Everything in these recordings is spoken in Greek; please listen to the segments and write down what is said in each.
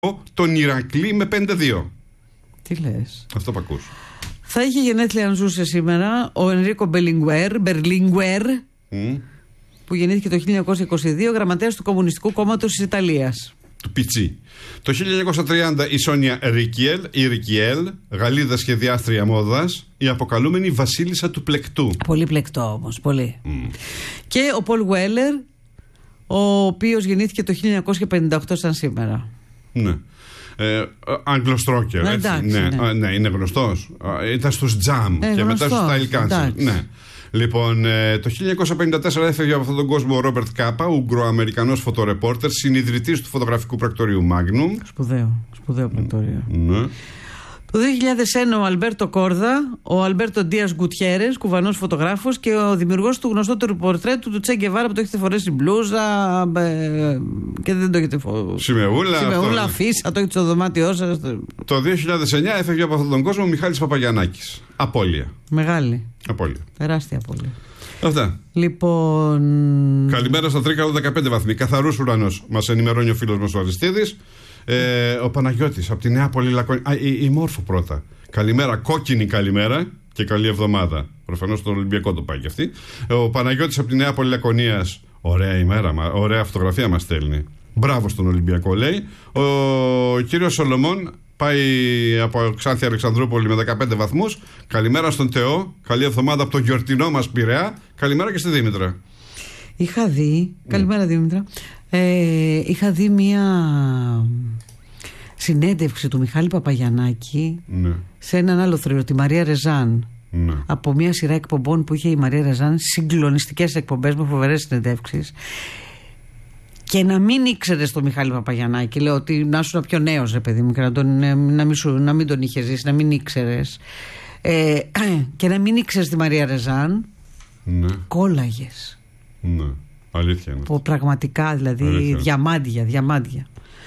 τον Ηρακλή με 5-2. Τι λες? Αυτό που ακούς. Θα είχε γενέθλια αν ζούσε σήμερα ο Ενρίκο Μπερλίνγκουερ, που γεννήθηκε το 1922, γραμματέας του Κομμουνιστικού Κόμματος της Ιταλίας. Του Πιτσί. Το 1930 η Σόνια Ρικιέλ, Γαλλίδα σχεδιάστρια μόδας, η αποκαλούμενη βασίλισσα του πλεκτού. Πολύ πλεκτό όμως, πολύ. Και ο Πολ Γουέλερ, ο οποίος γεννήθηκε το 1958 σαν σήμερα. Ναι. Αγγλοστρόκερ, έτσι. Ναι, είναι γνωστός. Ήταν στους Jam και μετά στους Style Council. Ναι. Λοιπόν, το 1954 έφευγε από αυτόν τον κόσμο ο Ρόμπερτ Κάπα, Ουγγρο-Αμερικανός φωτορεπόρτερ, συνιδρυτής του φωτογραφικού πρακτορείου Magnum. Σπουδαίο πρακτορείο. Ναι. Το 2001 ο Αλμπέρτο Κόρδα, ο Αλμπέρτο Ντίας Γκουτιέρες, κουβανός φωτογράφος και ο δημιουργός του γνωστότερου πορτρέτου του Τσε Γκεβάρα, που το έχετε φορέσει μπλούζα και δεν το έχετε φορέσει. Σημεούλα, φύσα, το έχετε στο δωμάτιό σας. Το 2009 έφευγε από αυτόν τον κόσμο ο Μιχάλης Παπαγιαννάκης. Απώλεια. Μεγάλη. Απώλεια. Τεράστια απώλεια. Αυτά. Λοιπόν. Καλημέρα στα Τρίκαλα, 15 βαθμοί. Καθαρούς ουρανός. Μας ενημερώνει ο φίλος μας ο Αριστίδης. Ο Παναγιώτης από τη Νέα Πόλη Λακωνία. Η Μόρφου πρώτα. Καλημέρα, κόκκινη καλημέρα και καλή εβδομάδα. Προφανώς στον Ολυμπιακό το πάει και αυτή. Ο Παναγιώτης από τη Νέα Πόλη Λακωνίας. Ωραία ημέρα, ωραία φωτογραφία μας στέλνει. Μπράβο στον Ολυμπιακό, λέει. Ο κύριος Σολομών πάει από Ξάνθη Αλεξανδρούπολη με 15 βαθμούς. Καλημέρα στον Τεό. Καλή εβδομάδα από το γιορτινό μας Πειραιά. Καλημέρα και στη Δήμητρα. Είχα δει. Καλημέρα, Δήμητρα. Είχα δει μία συνέντευξη του Μιχάλη Παπαγιαννάκη σε έναν άλλο θρύο, τη Μαρία Ρεζάν. Από μία σειρά εκπομπών που είχε η Μαρία Ρεζάν, συγκλονιστικές εκπομπές με φοβερές συνεντεύξεις. Και να μην ήξερες τον Μιχάλη Παπαγιαννάκη, λέω ότι να ήσουν πιο νέος, ρε παιδί μου, και να μην τον είχε ζήσει, να μην ήξερες. Και να μην ήξερες τη Μαρία Ρεζάν, κόλλαγες. Ναι. Αλήθεια είναι. Πραγματικά, δηλαδή, διαμάντια.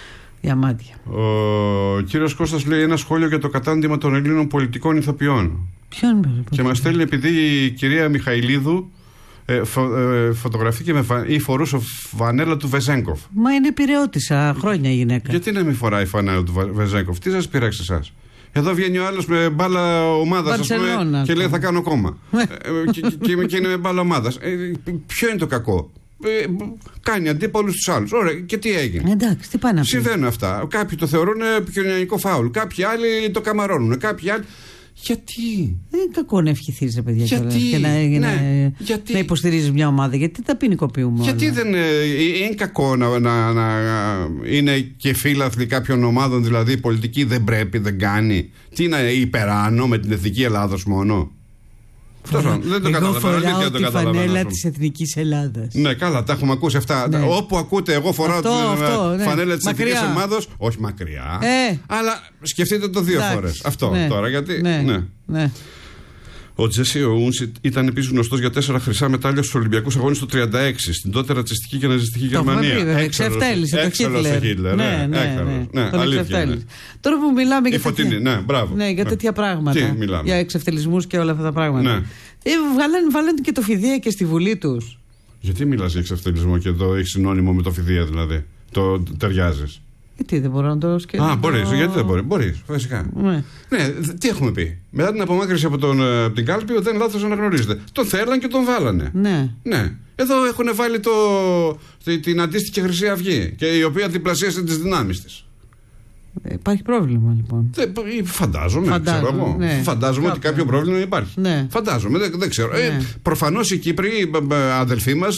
Ο κύριος Κώστας λέει ένα σχόλιο για το κατάντημα των Ελλήνων πολιτικών ηθοποιών. Ποιον? Και μας στέλνει, επειδή η κυρία Μιχαηλίδου φωτογραφήκε ή φορούσε φανέλα του Βεζέγκοφ. Μα είναι πειραιώτισσα χρόνια η γυναίκα. Γιατί να μην φοράει φανέλα του Βεζέγκοφ? Τι σας πειράξει εσάς? Εδώ βγαίνει ο άλλος με μπάλα ομάδας, ας πούμε, και λέει θα κάνω κόμμα. Και είναι με μπάλα ομάδας. Ποιο είναι το κακό? Κάνει αντίπαλους στους άλλους. Ωραία, και τι έγινε? Εντάξει, τι πάνε να πει? Συμβαίνουν αυτά. Κάποιοι το θεωρούν επικοινωνιακό φάουλ. Κάποιοι άλλοι το καμαρώνουν. Κάποιοι άλλοι. Γιατί? Δεν είναι κακό να ευχηθείς, ρε παιδιά, γιατί? Και να υποστηρίζεις μια ομάδα. Γιατί τα ποινικοποιούμε? Γιατί δεν είναι κακό να είναι και φίλαθλοι κάποιων ομάδων, δηλαδή η πολιτική δεν πρέπει, δεν κάνει? Τι είναι υπεράνω με την εθνική Ελλάδος μόνο? Δεν το εγώ φοράω τη φανέλα της Εθνικής Ελλάδας. Ναι, καλά, τα έχουμε ακούσει αυτά. Ναι. Όπου ακούτε, εγώ φοράω τη φανέλα της Εθνικής Ελλάδος. Όχι μακριά. Αλλά σκεφτείτε το δύο φορές. Αυτό τώρα, γιατί. Ναι. Ο Τζέσι Οούνς ήταν επίσης γνωστός για 4 χρυσά μετάλλια στους Ολυμπιακούς Αγώνες του 1936 στην τότε ρατσιστική και ναζιστική Γερμανία. Εξευτέλισε το Χίτλερ. Ναι, τον εξευτέλισε. Τώρα που μιλάμε για τέτοια πράγματα, για εξευτελισμούς και όλα αυτά τα πράγματα, βάλανε και το φιδεία και στη Βουλή τους. Γιατί μιλάς για εξευτελισμό και εδώ έχεις συνώνυμο με το φιδεία, δηλαδή? Το ταιριάζεις? Γιατί δεν μπορώ να το σκεφτώ? Μπορείς, γιατί δεν μπορείς? Μπορείς, φυσικά. Ναι, τι έχουμε πει? Μετά την απομάκρυνση από την κάλπη, δεν λάθος αναγνωρίζεται. Τον θέλαν και τον βάλανε. Ναι. Εδώ έχουν βάλει την αντίστοιχη Χρυσή Αυγή, και η οποία διπλασίασε τις δυνάμεις της. Υπάρχει πρόβλημα, λοιπόν? Φαντάζομαι, ξέρω εγώ. Φαντάζομαι ότι κάποιο πρόβλημα υπάρχει. Φαντάζομαι, δεν ξέρω. Προφανώς οι Κύπροι αδελφοί μας,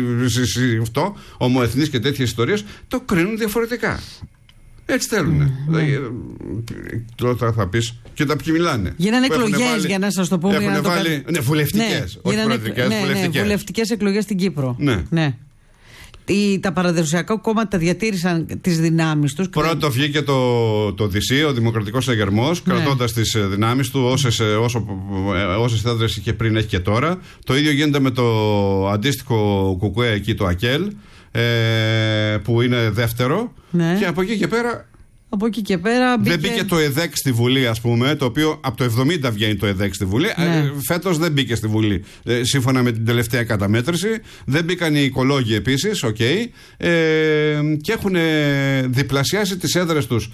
ομοεθνείς και τέτοιες ιστορίες, το κρίνουν διαφορετικά. Έτσι θέλουν. Τώρα θα πεις, κοίτα ποιοι μιλάνε. Γίνανε εκλογές, για να σας το πούμε. Έχουν βάλει βουλευτικές. Βουλευτικές εκλογές στην Κύπρο. Ναι. Τα παραδοσιακά κόμματα διατήρησαν τις δυνάμεις τους. Πρώτο βγήκε το ΔΥΣΥ, ο Δημοκρατικός Συναγερμός, κρατώντας τις δυνάμεις του, όσες έδρες είχε πριν, έχει και τώρα. Το ίδιο γίνεται με το αντίστοιχο κουκουέ εκεί, το ΑΚΕΛ, που είναι δεύτερο. Και από εκεί και πέρα Από εκεί και πέρα μπήκε... Δεν μπήκε το ΕΔΕΚ στη Βουλή, ας πούμε, το οποίο από το 70 βγαίνει το ΕΔΕΚ στη Βουλή. Ναι. Φέτος δεν μπήκε στη Βουλή, σύμφωνα με την τελευταία καταμέτρηση. Δεν μπήκαν οι οικολόγοι επίσης, και έχουν διπλασιάσει τις έδρες τους